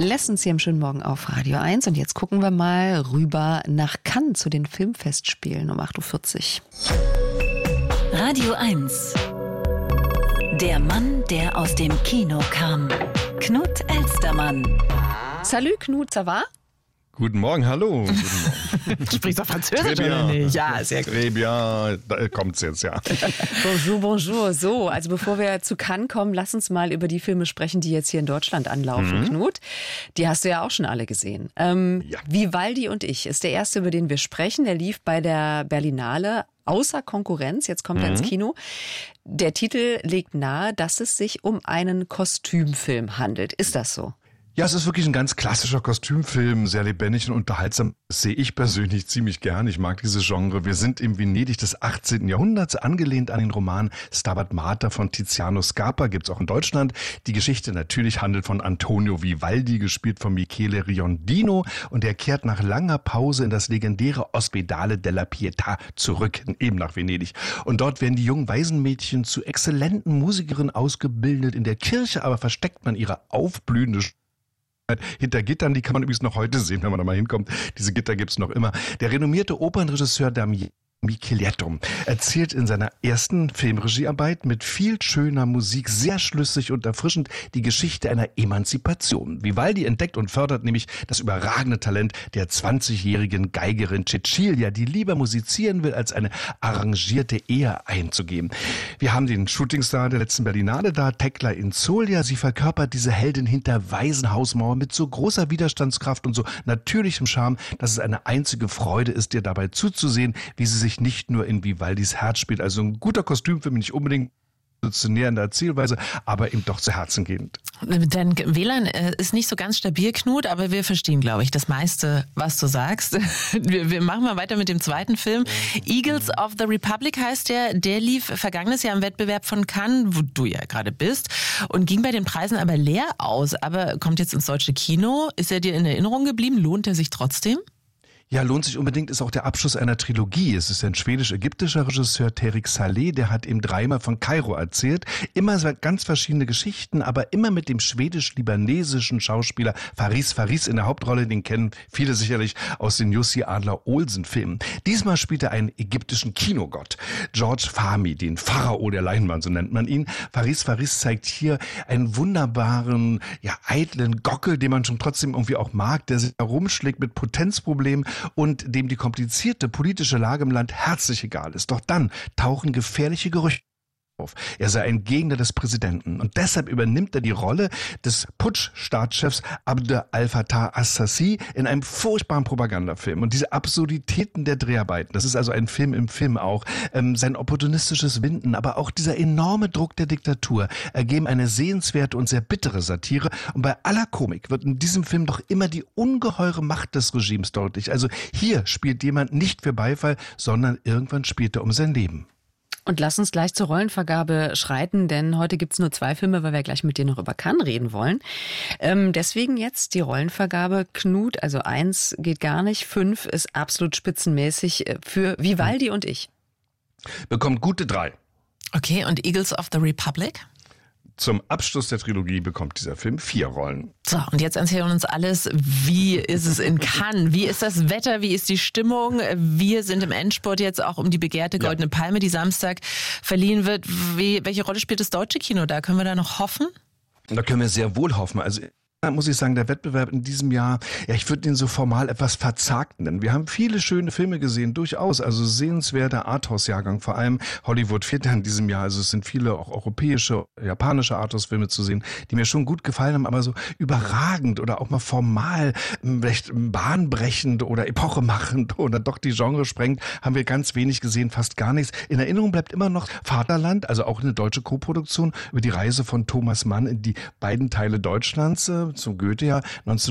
Lessons hier im schönen Morgen auf Radio 1. Und jetzt gucken wir mal rüber nach Cannes zu den Filmfestspielen um 8.40 Uhr. Radio 1. Der Mann, der aus dem Kino kam. Knut Elstermann. Salut Knut, ça va? Guten Morgen, hallo. Guten Morgen. Du sprichst doch Französisch, oder nicht? Ja, sehr gut. Très bien, da kommt's jetzt, ja. Bonjour, bonjour. So, also bevor wir zu Cannes kommen, lass uns mal über die Filme sprechen, die jetzt hier in Deutschland anlaufen, Knut. Die hast du ja auch schon alle gesehen. Ja. Vivaldi und ich ist der erste, über den wir sprechen. Der lief bei der Berlinale außer Konkurrenz. Jetzt kommt er ins Kino. Der Titel legt nahe, dass es sich um einen Kostümfilm handelt. Ist das so? Ja, es ist wirklich ein ganz klassischer Kostümfilm, sehr lebendig und unterhaltsam. Das sehe ich persönlich ziemlich gern. Ich mag dieses Genre. Wir sind im Venedig des 18. Jahrhunderts, angelehnt an den Roman Stabat Mater von Tiziano Scarpa, gibt's auch in Deutschland. Die Geschichte natürlich handelt von Antonio Vivaldi, gespielt von Michele Riondino, und er kehrt nach langer Pause in das legendäre Ospedale della Pietà zurück, eben nach Venedig. Und dort werden die jungen Waisenmädchen zu exzellenten Musikerinnen ausgebildet. In der Kirche aber versteckt man ihre aufblühende hinter Gittern, die kann man übrigens noch heute sehen, wenn man da mal hinkommt. Diese Gitter gibt's noch immer. Der renommierte Opernregisseur Damiano Micheletto erzählt in seiner ersten Filmregiearbeit mit viel schöner Musik sehr schlüssig und erfrischend die Geschichte einer Emanzipation. Vivaldi entdeckt und fördert nämlich das überragende Talent der 20-jährigen Geigerin Cecilia, die lieber musizieren will, als eine arrangierte Ehe einzugehen. Wir haben den Shootingstar der letzten Berlinale da, Tekla Insoglia. Sie verkörpert diese Heldin hinter Waisenhausmauern mit so großer Widerstandskraft und so natürlichem Charme, dass es eine einzige Freude ist, ihr dabei zuzusehen, wie sie sich nicht nur in Vivaldis Herz spielt. Also ein guter Kostümfilm, nicht unbedingt revolutionär in der Erzählweise, aber eben doch zu Herzen gehend. Dein WLAN ist nicht so ganz stabil, Knut, aber wir verstehen, glaube ich, das meiste, was du sagst. Wir machen mal weiter mit dem zweiten Film. Eagles of the Republic heißt der lief vergangenes Jahr im Wettbewerb von Cannes, wo du ja gerade bist, und ging bei den Preisen aber leer aus, aber kommt jetzt ins deutsche Kino. Ist er dir in Erinnerung geblieben? Lohnt er sich trotzdem? Ja, lohnt sich unbedingt, ist auch der Abschluss einer Trilogie. Es ist ein schwedisch-ägyptischer Regisseur, Terik Saleh, der hat eben dreimal von Kairo erzählt. Immer ganz verschiedene Geschichten, aber immer mit dem schwedisch-libanesischen Schauspieler Faris in der Hauptrolle. Den kennen viele sicherlich aus den Jussi Adler-Olsen-Filmen. Diesmal spielt er einen ägyptischen Kinogott, George Fahmy, den Pharao der Leinwand, so nennt man ihn. Faris zeigt hier einen wunderbaren, eitlen Gockel, den man schon trotzdem irgendwie auch mag, der sich herumschlägt mit Potenzproblemen und dem die komplizierte politische Lage im Land herzlich egal ist. Doch dann tauchen gefährliche Gerüchte auf. Er sei ein Gegner des Präsidenten und deshalb übernimmt er die Rolle des Putsch-Staatschefs Abdel al-Fattah al-Sisi in einem furchtbaren Propagandafilm. Und diese Absurditäten der Dreharbeiten, das ist also ein Film im Film auch, sein opportunistisches Winden, aber auch dieser enorme Druck der Diktatur ergeben eine sehenswerte und sehr bittere Satire. Und bei aller Komik wird in diesem Film doch immer die ungeheure Macht des Regimes deutlich. Also hier spielt jemand nicht für Beifall, sondern irgendwann spielt er um sein Leben. Und lass uns gleich zur Rollenvergabe schreiten, denn heute gibt's nur 2 Filme, weil wir gleich mit dir noch über Cannes reden wollen. Deswegen jetzt die Rollenvergabe. Knut, also 1 geht gar nicht, 5 ist absolut spitzenmäßig für Vivaldi und ich. Bekommt gute 3. Okay, und Eagles of the Republic? Zum Abschluss der Trilogie bekommt dieser Film 4 Rollen. So, und jetzt erzählen uns alles, wie ist es in Cannes? Wie ist das Wetter? Wie ist die Stimmung? Wir sind im Endspurt jetzt auch um die begehrte Goldene Palme, die Samstag verliehen wird. Welche Rolle spielt das deutsche Kino da? Können wir da noch hoffen? Da können wir sehr wohl hoffen. Also muss ich sagen, der Wettbewerb in diesem Jahr, ich würde ihn so formal etwas verzagt nennen. Wir haben viele schöne Filme gesehen, durchaus, also sehenswerter Arthouse-Jahrgang, vor allem Hollywood Theater in diesem Jahr, also es sind viele auch europäische, japanische Arthouse-Filme zu sehen, die mir schon gut gefallen haben, aber so überragend oder auch mal formal, vielleicht bahnbrechend oder epochemachend oder doch die Genre sprengt, haben wir ganz wenig gesehen, fast gar nichts. In Erinnerung bleibt immer noch Vaterland, also auch eine deutsche Koproduktion über die Reise von Thomas Mann in die beiden Teile Deutschlands, zum Goethejahr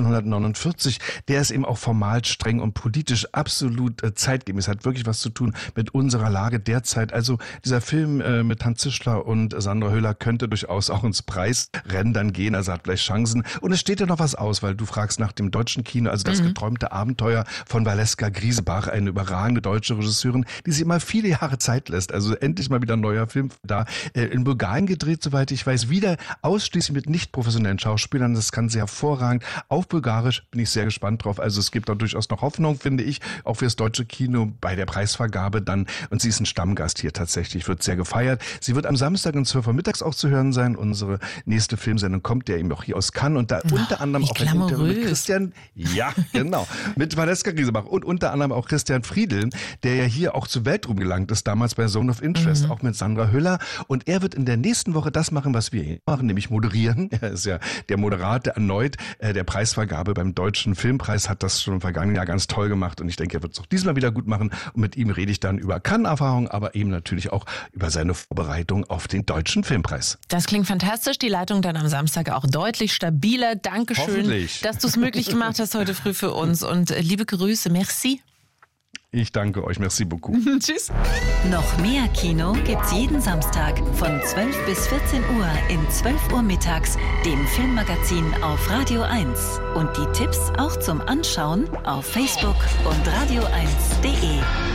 1949. Der ist eben auch formal streng und politisch absolut zeitgemäß. Hat wirklich was zu tun mit unserer Lage derzeit. Also dieser Film mit Hans Zischler und Sandra Hüller könnte durchaus auch ins Preisrennen dann gehen. Also hat gleich Chancen. Und es steht ja noch was aus, weil du fragst nach dem deutschen Kino. Also das geträumte Abenteuer von Valeska Griesbach, eine überragende deutsche Regisseurin, die sich immer viele Jahre Zeit lässt. Also endlich mal wieder ein neuer Film da. In Bulgarien gedreht, soweit ich weiß, wieder ausschließlich mit nicht professionellen Schauspielern. Das kann sie hervorragend. Auf Bulgarisch bin ich sehr gespannt drauf. Also es gibt da durchaus noch Hoffnung, finde ich, auch fürs deutsche Kino bei der Preisvergabe dann. Und sie ist ein Stammgast hier tatsächlich, wird sehr gefeiert. Sie wird am Samstag um 12 Uhr mittags auch zu hören sein. Unsere nächste Filmsendung kommt ja eben auch hier aus Cannes und da unter anderem auch ein Interview mit Christian, ja genau, mit Valeska Griesebach und unter anderem auch Christian Friedl, der ja hier auch zu Weltruhm gelangt ist, damals bei Zone of Interest, auch mit Sandra Hüller. Und er wird in der nächsten Woche das machen, was wir hier machen, nämlich moderieren. Er ist ja der Moderator erneut der Preisvergabe beim Deutschen Filmpreis, hat das schon im vergangenen Jahr ganz toll gemacht und ich denke, er wird es auch diesmal wieder gut machen. Und mit ihm rede ich dann über Cannes-Erfahrung, aber eben natürlich auch über seine Vorbereitung auf den Deutschen Filmpreis. Das klingt fantastisch. Die Leitung dann am Samstag auch deutlich stabiler. Dankeschön, dass du es möglich gemacht hast heute früh für uns. Und liebe Grüße. Merci. Ich danke euch. Merci beaucoup. Tschüss. Noch mehr Kino gibt's jeden Samstag von 12 bis 14 Uhr in 12 Uhr mittags, dem Filmmagazin auf Radio 1. Und die Tipps auch zum Anschauen auf Facebook und radio1.de.